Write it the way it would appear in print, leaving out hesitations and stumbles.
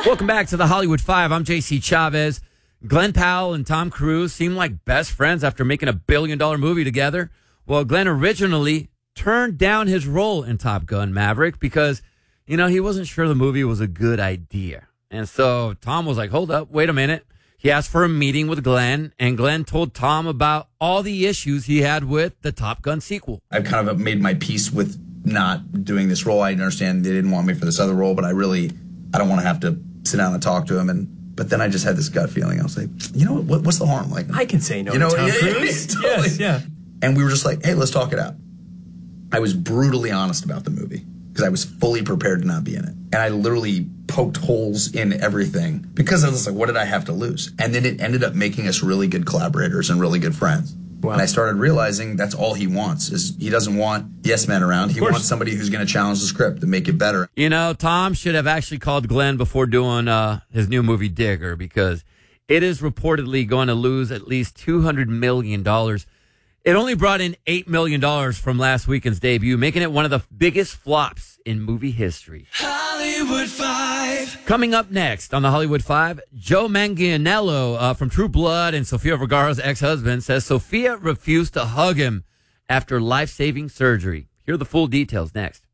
Welcome back to the Hollywood Five. I'm JC Chavez. Glenn Powell and Tom Cruise seem like best friends after making a billion-dollar movie together. Well, Glenn originally turned down his role in Top Gun Maverick because, he wasn't sure the movie was a good idea. And so Tom was like, hold up, wait a minute. He asked for a meeting with Glenn, and Glenn told Tom about all the issues he had with the Top Gun sequel. I've kind of made my peace with not doing this role. I understand they didn't want me for this other role, but I don't want to have to sit down and talk to him. But then I just had this gut feeling. I was like, what's the harm? Like, I can say no to Tom Cruise. Totally. Yes, yeah. And we were just like, hey, let's talk it out. I was brutally honest about the movie because I was fully prepared to not be in it. And I literally poked holes in everything because I was like, what did I have to lose? And then it ended up making us really good collaborators and really good friends. Wow. And I started realizing that's all he wants is he doesn't want yes men around. He wants somebody who's going to challenge the script and make it better. Tom should have actually called Glenn before doing his new movie Digger because it is reportedly going to lose at least $200 million. It only brought in $8 million from last weekend's debut, making it one of the biggest flops in movie history. Hollywood Five. Coming up next on the Hollywood Five, Joe Manganiello from True Blood and Sofia Vergara's ex-husband says Sofia refused to hug him after life-saving surgery. Here are the full details next.